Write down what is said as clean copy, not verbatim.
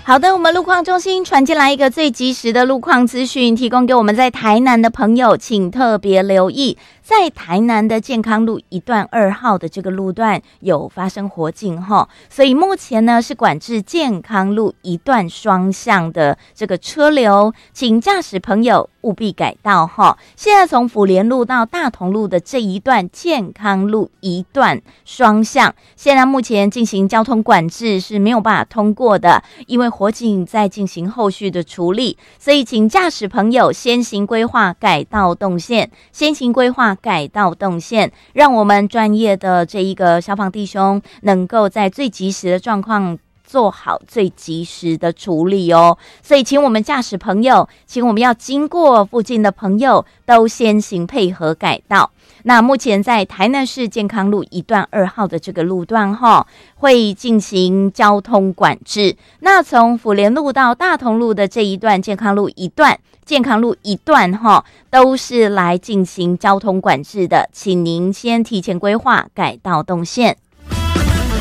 好的，我们路况中心传进来一个最及时的路况资讯，提供给我们在台南的朋友，请特别留意，在台南的健康路一段2号的这个路段有发生火警哈，所以目前呢是管制健康路一段双向的这个车流，请驾驶朋友务必改道哈。现在从府联路到大同路的这一段健康路一段双向，现在目前进行交通管制是没有办法通过的，因为火警在进行后续的处理，所以请驾驶朋友先行规划改道动线，让我们专业的这一个消防弟兄能够在最及时的状况做好最及时的处理哦。所以请我们驾驶朋友，请我们要经过附近的朋友都先行配合改道。那目前在台南市健康路一段2号的这个路段会进行交通管制，那从府联路到大同路的这一段健康路一段都是来进行交通管制的，请您先提前规划改道动线。